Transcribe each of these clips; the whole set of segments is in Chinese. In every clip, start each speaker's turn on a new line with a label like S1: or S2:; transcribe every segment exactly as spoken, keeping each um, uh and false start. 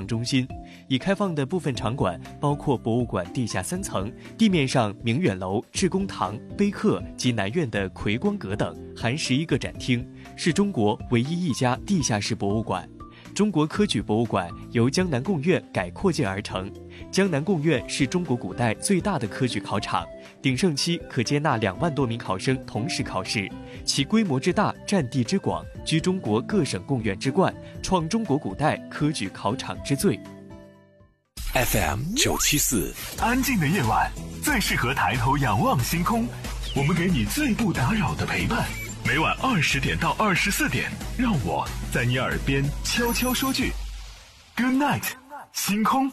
S1: 中心。已开放的部分场馆包括博物馆地下三层，地面上明远楼、致公堂、碑刻及南院的葵光阁等，含十一个展厅，是中国唯一一家地下室博物馆。中国科举博物馆由江南贡院改扩建而成。江南贡院是中国古代最大的科举考场，鼎盛期可接纳两万多名考生同时考试，其规模之大、占地之广，居中国各省贡院之冠，创中国古代科举考场之最。
S2: F M 九七四，
S3: 安静的夜晚最适合抬头仰望星空，我们给你最不打扰的陪伴。每晚二十点到二十四点，让我在你耳边悄悄说句 Good night， 星空。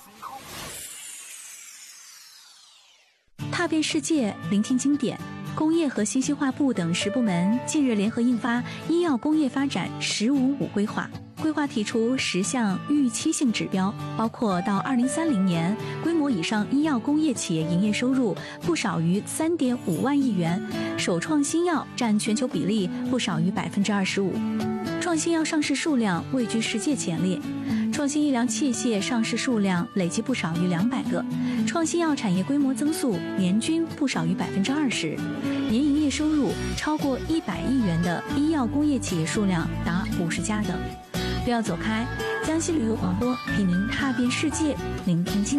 S4: 踏遍世界，聆听经典。工业和信息化部等十部门近日联合印发《医药工业发展“十五五”规划》。规划提出十项预期性指标，包括到二零三零年，规模以上医药工业企业营业收入不少于三点五万亿元，首创新药占全球比例不少于百分之二十五，创新药上市数量位居世界前列，创新医疗器械上市数量累计不少于两百个，创新药产业规模增速年均不少于百分之二十，年营业收入超过一百亿元的医药工业企业数量达五十家等。不要走开，江西旅游广播陪您踏遍世界，聆听经